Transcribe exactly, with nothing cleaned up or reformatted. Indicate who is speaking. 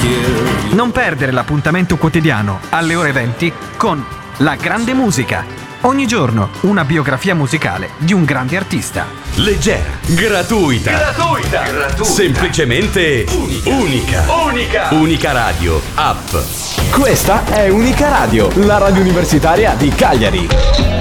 Speaker 1: Non perdere l'appuntamento quotidiano alle ore venti con La Grande Musica. Ogni giorno una biografia musicale di un grande artista.
Speaker 2: Leggera, gratuita,
Speaker 3: Gratuita. Gratuita.
Speaker 2: semplicemente unica. Unica.
Speaker 3: Unica.
Speaker 2: Unica Radio App.
Speaker 4: Questa è Unica Radio, la radio universitaria di Cagliari.